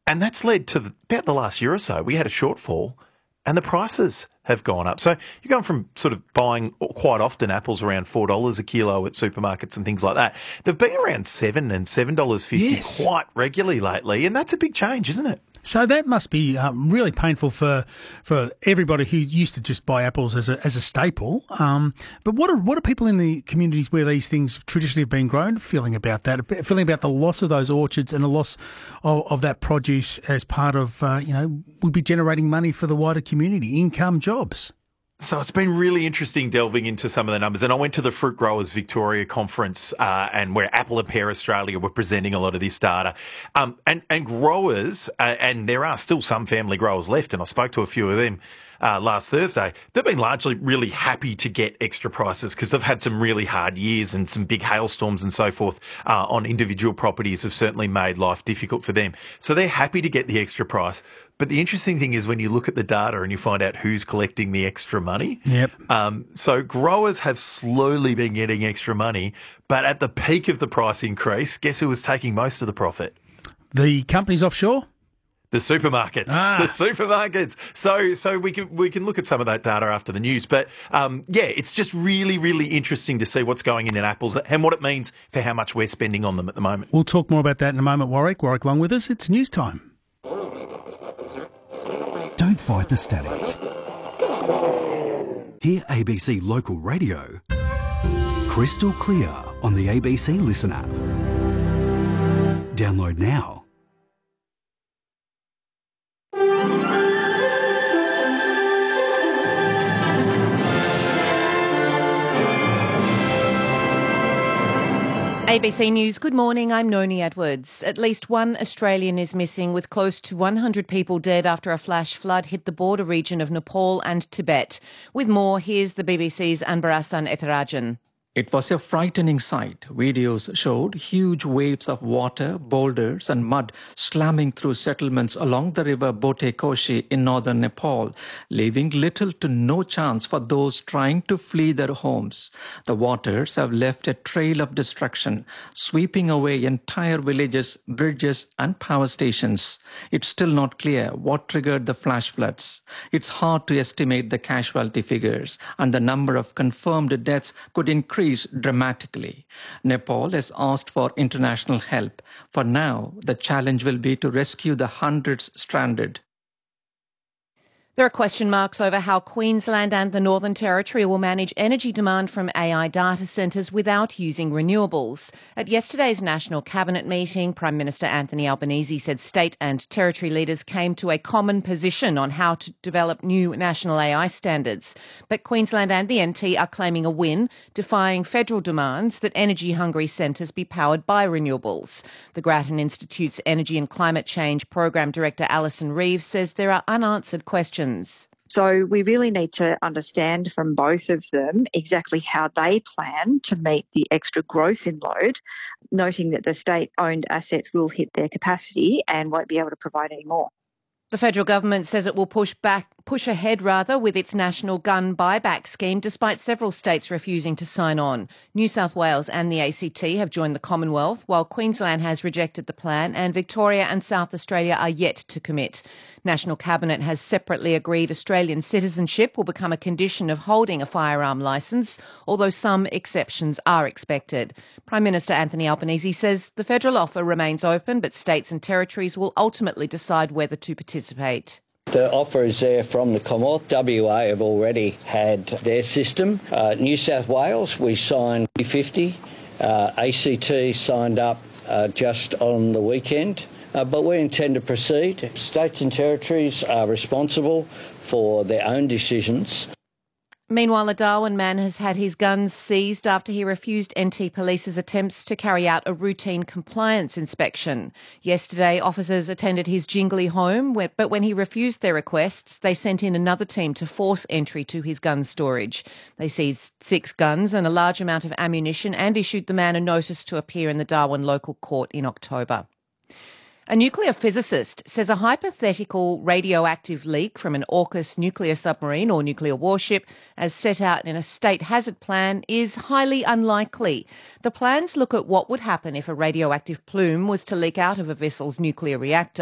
And that's led to about the last year or so, we had a shortfall and the prices have gone up. So you're going from sort of buying quite often apples around $4 a kilo at supermarkets and things like that. They've been around $7 and $7.50 quite regularly lately, and that's a big change, isn't it? So that must be really painful for everybody who used to just buy apples as a staple. But what are people in the communities where these things traditionally have been grown feeling about that? Feeling about the loss of those orchards and the loss of that produce as part of would be generating money for the wider community, income, jobs. So it's been really interesting delving into some of the numbers. And I went to the Fruit Growers Victoria conference and where Apple and Pear Australia were presenting a lot of this data. And growers, and there are still some family growers left, and I spoke to a few of them last Thursday, they've been largely really happy to get extra prices because they've had some really hard years and some big hailstorms and so forth on individual properties have certainly made life difficult for them. So they're happy to get the extra price. But the interesting thing is when you look at the data and you find out who's collecting the extra money. Yep. So growers have slowly been getting extra money, but at the peak of the price increase, guess who was taking most of the profit? The companies offshore? The supermarkets, The supermarkets. So we can look at some of that data after the news. But, it's just really, really interesting to see what's going in apples and what it means for how much we're spending on them at the moment. We'll talk more about that in a moment, Warwick. Warwick Long with us. It's news time. Don't fight the static. Hear ABC Local Radio crystal clear on the ABC Listen app. Download now. ABC News, good morning, I'm Noni Edwards. At least one Australian is missing, with close to 100 people dead after a flash flood hit the border region of Nepal and Tibet. With more, here's the BBC's Anbarasan Ethirajan. It was a frightening sight. Videos showed huge waves of water, boulders and mud slamming through settlements along the river Bote Koshi in northern Nepal, leaving little to no chance for those trying to flee their homes. The waters have left a trail of destruction, sweeping away entire villages, bridges and power stations. It's still not clear what triggered the flash floods. It's hard to estimate the casualty figures, and the number of confirmed deaths could increase dramatically. Nepal has asked for international help. For now, the challenge will be to rescue the hundreds stranded. There are question marks over how Queensland and the Northern Territory will manage energy demand from AI data centres without using renewables. At yesterday's National Cabinet meeting, Prime Minister Anthony Albanese said state and territory leaders came to a common position on how to develop new national AI standards. But Queensland and the NT are claiming a win, defying federal demands that energy-hungry centres be powered by renewables. The Grattan Institute's Energy and Climate Change Program Director Alison Reeves says there are unanswered questions. So we really need to understand from both of them exactly how they plan to meet the extra growth in load, noting that the state-owned assets will hit their capacity and won't be able to provide any more. The federal government says it will push ahead with its national gun buyback scheme, despite several states refusing to sign on. New South Wales and the ACT have joined the Commonwealth, while Queensland has rejected the plan and Victoria and South Australia are yet to commit. National Cabinet has separately agreed Australian citizenship will become a condition of holding a firearm licence, although some exceptions are expected. Prime Minister Anthony Albanese says the federal offer remains open, but states and territories will ultimately decide whether to participate. The offer is there from the Commonwealth. WA have already had their system. New South Wales, we signed 50. ACT signed up just on the weekend. But we intend to proceed. States and territories are responsible for their own decisions. Meanwhile, a Darwin man has had his guns seized after he refused NT Police's attempts to carry out a routine compliance inspection. Yesterday, officers attended his Jingli home, but when he refused their requests, they sent in another team to force entry to his gun storage. They seized 6 guns and a large amount of ammunition and issued the man a notice to appear in the Darwin local court in October. A nuclear physicist says a hypothetical radioactive leak from an AUKUS nuclear submarine or nuclear warship, as set out in a state hazard plan, is highly unlikely. The plans look at what would happen if a radioactive plume was to leak out of a vessel's nuclear reactor.